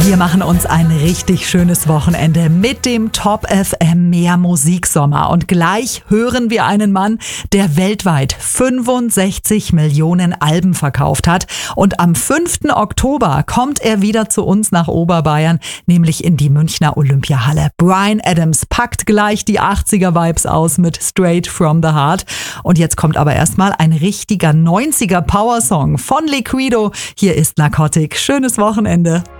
Wir machen uns ein richtig schönes Wochenende mit dem Top FM Mehr Musiksommer. Und gleich hören wir einen Mann, der weltweit 65 Millionen Alben verkauft hat. Und am 5. Oktober kommt er wieder zu uns nach Oberbayern, nämlich in die Münchner Olympiahalle. Bryan Adams packt gleich die 80er-Vibes aus mit Straight from the Heart. Und jetzt kommt aber erstmal ein richtiger 90er-Power-Song von Liquido. Hier ist Narcotic. Schönes Wochenende.